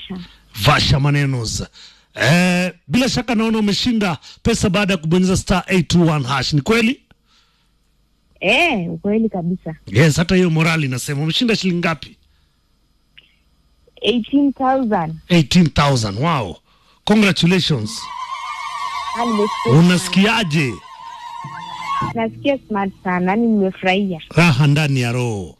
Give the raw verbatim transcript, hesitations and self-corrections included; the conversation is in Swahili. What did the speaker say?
Vasha. Vasha Manenos. Eh, bila shaka naona umeshinda pesa baada ya kubonyeza star eight two one hash. Ni kweli? Eh, ukweli kabisa. Yes, hata hiyo morali nasema umeshinda shilingi ngapi? eighteen thousand. eighteen thousand. Wow. Congratulations. Unasikiaje? Nasikia smart sana, ni nimefurahia. Raha ndani ya roho.